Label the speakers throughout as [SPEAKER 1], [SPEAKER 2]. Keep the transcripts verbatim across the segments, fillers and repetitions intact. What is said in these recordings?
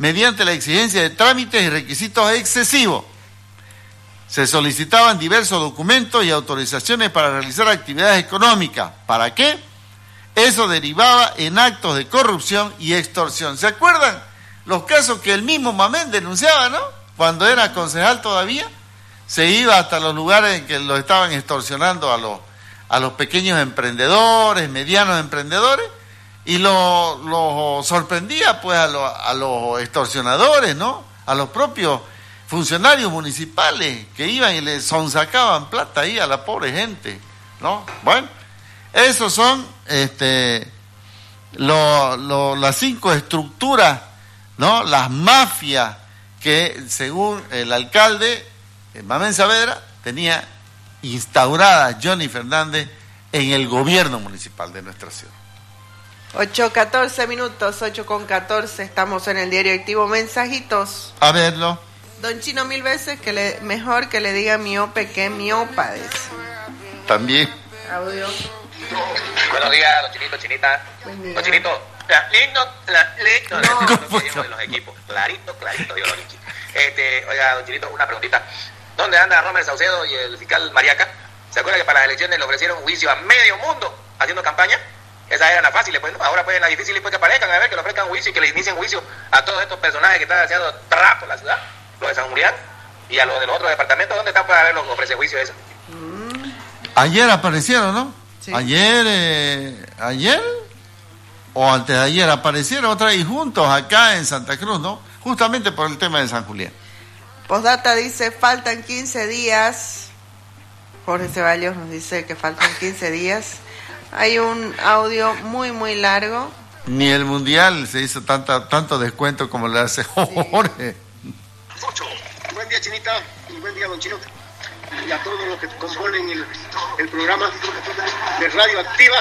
[SPEAKER 1] mediante la exigencia de trámites y requisitos excesivos. Se solicitaban diversos documentos y autorizaciones para realizar actividades económicas. ¿Para qué? Eso derivaba en actos de corrupción y extorsión. ¿Se acuerdan los casos que el mismo Mamén denunciaba, no? Cuando era concejal todavía, se iba hasta los lugares en que lo estaban extorsionando a los, a los pequeños emprendedores, medianos emprendedores, y lo, lo sorprendía pues a, lo, a los extorsionadores, ¿no? A los propios funcionarios municipales que iban y le sonsacaban plata ahí a la pobre gente, ¿no? Bueno, esos son este, lo, lo, las cinco estructuras, ¿no? Las mafias que, según el alcalde Mamén Saavedra, tenía instaurada Johnny Fernández en el gobierno municipal de nuestra ciudad.
[SPEAKER 2] ocho catorce minutos, ocho con catorce, estamos en el diario activo. Mensajitos.
[SPEAKER 1] A verlo.
[SPEAKER 2] Don Chino, mil veces que le, mejor que le diga miope que miopa, dice.
[SPEAKER 1] También.
[SPEAKER 2] Audio.
[SPEAKER 3] Buenos días, don Chinito, Chinita.
[SPEAKER 2] Buen día.
[SPEAKER 3] Don Chinito, clarito, clarito,
[SPEAKER 2] No.
[SPEAKER 3] no, de los equipos. Clarito, clarito, yo lo dije. Este, oiga, don Chinito, una preguntita. ¿Dónde anda Romer Saucedo y el fiscal Mariaca? ¿Se acuerda que para las elecciones le ofrecieron juicio a medio mundo haciendo campaña? Esas eran las fáciles, pues, ¿no? Ahora pues las difíciles pues que aparezcan, a ver, que le ofrezcan juicio y que le inicien juicio a todos estos personajes que están haciendo trapo en la ciudad, los de San Julián, y a los de los otros departamentos. ¿Dónde están para ver los que ofrece juicio eso?
[SPEAKER 1] Ayer aparecieron, ¿no?
[SPEAKER 2] Sí.
[SPEAKER 1] Ayer, eh, ayer o antes de ayer aparecieron otra vez juntos acá en Santa Cruz, ¿no? Justamente por el tema de San Julián.
[SPEAKER 2] Postdata dice, faltan quince días. Jorge Ceballos nos dice que faltan quince días. Hay un audio muy, muy largo.
[SPEAKER 1] Ni el Mundial se hizo tanta, tanto descuento como le hace Jorge.
[SPEAKER 4] Ocho. Buen día, Chinita, y buen día, don Chino, y a todos los que componen el, el programa de Radio Activa,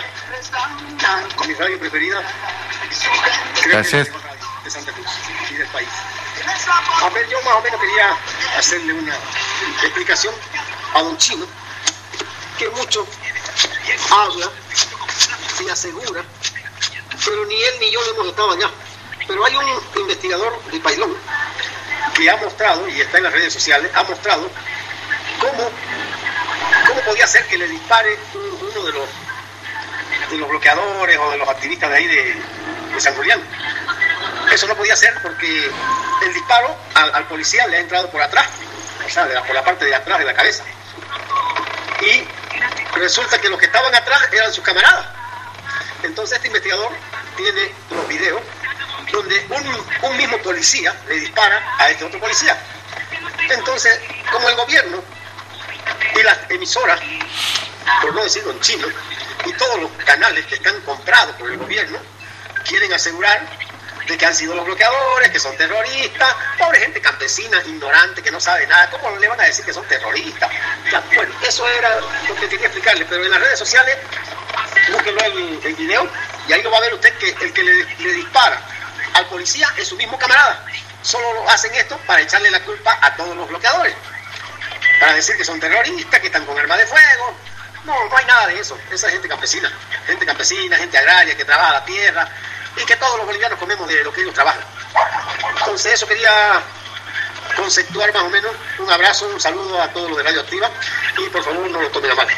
[SPEAKER 4] mi radio preferida.
[SPEAKER 1] Gracias.
[SPEAKER 4] De Santa Cruz y del país. A ver, yo más o menos quería hacerle una explicación a don Chino, que mucho habla y asegura, pero ni él ni yo le hemos estado allá. Pero hay un investigador de Pailón que ha mostrado, y está en las redes sociales, ha mostrado cómo, cómo podía ser que le dispare un, uno de los, de los bloqueadores o de los activistas de ahí de, de San Julián. Eso no podía ser porque el disparo al, al policía le ha entrado por atrás, o sea, de la, por la parte de atrás de la cabeza. Y resulta que los que estaban atrás eran sus camaradas. Entonces este investigador tiene los videos donde un, un mismo policía le dispara a este otro policía. Entonces, como el gobierno y las emisoras, por no decir don Chino, y todos los canales que están comprados por el gobierno, quieren asegurar de que han sido los bloqueadores, que son terroristas, pobre gente campesina, ignorante, que no sabe nada, ¿cómo le van a decir que son terroristas? Ya, bueno, eso era lo que quería explicarle, pero en las redes sociales, búsquenlo el, el video, y ahí lo va a ver usted que el que le, le dispara al policía es su mismo camarada. Solo hacen esto para echarle la culpa a todos los bloqueadores, para decir que son terroristas, que están con armas de fuego. No, no hay nada de eso. Esa es gente campesina, gente campesina, gente agraria que trabaja la tierra, y que todos los bolivianos comemos de lo que ellos trabajan. Entonces eso quería conceptuar más o menos. Un abrazo, un saludo a todos los de Radio Activa, y por favor no lo tomen a mal.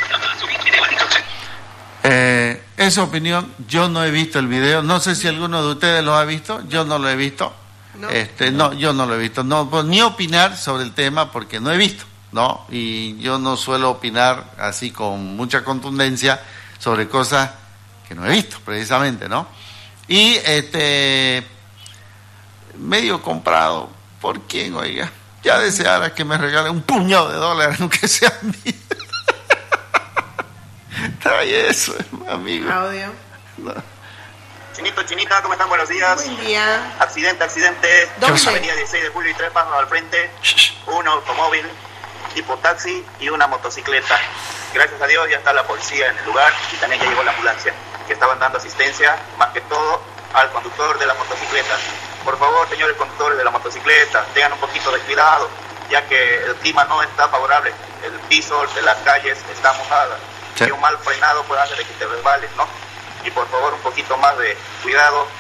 [SPEAKER 1] Eh, esa opinión, yo no he visto el video, no sé si alguno de ustedes lo ha visto, yo no lo he visto.
[SPEAKER 2] No,
[SPEAKER 1] este, no, yo no lo he visto, no puedo ni opinar sobre el tema porque no he visto, ¿no? Y yo no suelo opinar así con mucha contundencia sobre cosas que no he visto, precisamente, ¿no? Y este, medio comprado, ¿por quién, oiga? Ya deseara que me regale un puñado de dólares, aunque sea mío. Trae eso, amigo.
[SPEAKER 2] audio.
[SPEAKER 1] No.
[SPEAKER 3] Chinito, Chinita, ¿cómo están? Buenos días.
[SPEAKER 2] Buen día.
[SPEAKER 3] Accidente, accidente.
[SPEAKER 2] ¿Dónde?
[SPEAKER 3] Avenida dieciséis de julio y tres pasos al frente. Un automóvil tipo taxi y una motocicleta. Gracias a Dios ya está la policía en el lugar y también ya llegó la ambulancia, que estaban dando asistencia más que todo al conductor de la motocicleta. Por favor, señores conductores de la motocicleta, tengan un poquito de cuidado, ya que el clima no está favorable. El piso de las calles está mojada.
[SPEAKER 1] Sí.
[SPEAKER 3] Y un mal frenado puede hacer que te resbales, ¿no? Y por favor, un poquito más de cuidado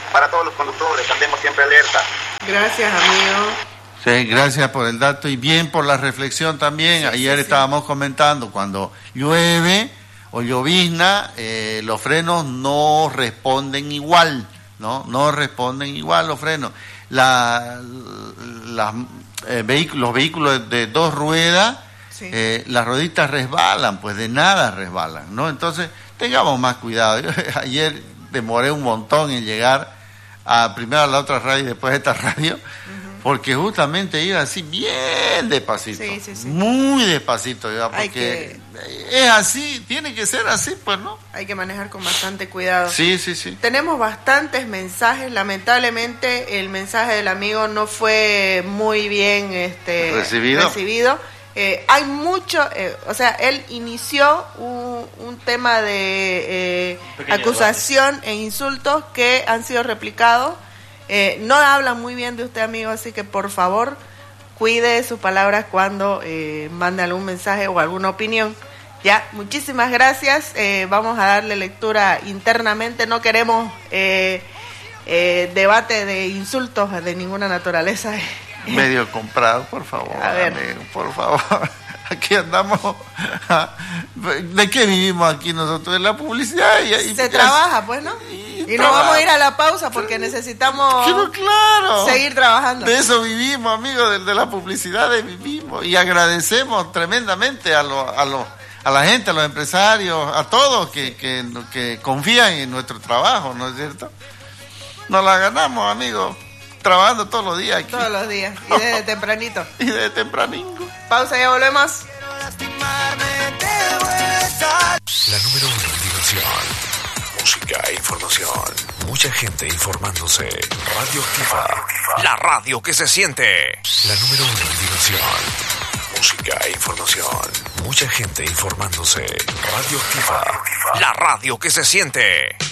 [SPEAKER 3] para todos los conductores, andemos siempre alerta.
[SPEAKER 2] Gracias, amigo.
[SPEAKER 1] Sí, gracias por el dato y bien por la reflexión también.
[SPEAKER 2] Sí,
[SPEAKER 1] Ayer
[SPEAKER 2] sí,
[SPEAKER 1] estábamos sí. comentando, cuando llueve o llovizna, eh, los frenos no responden igual, ¿no? No responden igual los frenos. La, la, eh, vehic- los vehículos de dos ruedas, sí. eh, las rueditas resbalan, pues de nada resbalan, ¿no? Entonces, tengamos más cuidado. Yo, ayer demoré un montón en llegar a primero a la otra radio y después a esta radio, uh-huh. porque justamente iba así bien despacito, sí, sí, sí. muy despacito, iba, porque que... es así, tiene que ser así, pues, ¿no?
[SPEAKER 2] Hay que manejar con bastante cuidado.
[SPEAKER 1] Sí, sí, sí.
[SPEAKER 2] Tenemos bastantes mensajes, lamentablemente el mensaje del amigo no fue muy bien este,
[SPEAKER 1] recibido.
[SPEAKER 2] recibido. Eh, hay mucho, eh, o sea, él inició un, un tema de eh, acusación debate. e insultos que han sido replicados. Eh, no hablan muy bien de usted, amigo, así que por favor cuide sus palabras cuando eh, mande algún mensaje o alguna opinión. Ya, muchísimas gracias. Eh, vamos a darle lectura internamente. No queremos eh, eh, debate de insultos de ninguna naturaleza.
[SPEAKER 1] Medio comprado, por favor,
[SPEAKER 2] a ver.
[SPEAKER 1] amigo, por favor. Aquí andamos. ¿De qué vivimos aquí nosotros? De la publicidad. Y, y,
[SPEAKER 2] Se
[SPEAKER 1] y,
[SPEAKER 2] trabaja, pues, ¿no? Y, y nos vamos a ir a la pausa porque sí. necesitamos
[SPEAKER 1] Pero claro,
[SPEAKER 2] seguir trabajando.
[SPEAKER 1] De eso vivimos, amigos, de, de la publicidad de vivimos. Y agradecemos tremendamente a los a los a la gente, a los empresarios, a todos que, que, que confían en nuestro trabajo, ¿no es cierto? Nos la ganamos, amigos. Trabajando todos los días aquí.
[SPEAKER 2] Todos los días. Y desde tempranito.
[SPEAKER 1] Y desde tempranito.
[SPEAKER 2] Pausa, ya volvemos.
[SPEAKER 5] La número uno en diversión. Música e información. Mucha gente informándose. Radio Activa. La radio que se siente. La número uno en diversión. Música e información. Mucha gente informándose. Radio Activa. La radio que se siente.